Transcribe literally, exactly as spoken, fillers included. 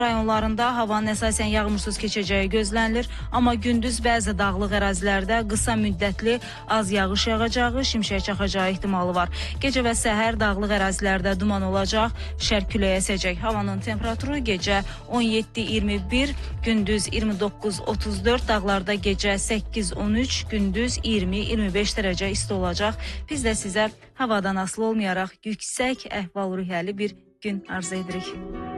Rayonlarında havanın əsasən yağmursuz keçəcəyi gözlənilir, amma gündüz bəzi dağlıq ərazilərdə qısa müddətli az yağış yağacağı, şimşək çaxacağı ehtimalı var. Gecə və səhər dağlıq ərazilərdə duman olacaq, şərq küləyi əsəcək. Havanın temperaturu gecə on yeddi iyirmi bir, gündüz iyirmi doqquz otuz dörd, dağlarda gecə səkkiz on üç, gündüz iyirmi iyirmi beş dərəcə isti olacaq. Biz də sizə havadan asılı olmayaraq yüksək əhval-ruhiyyəli bir gün arzu edirik.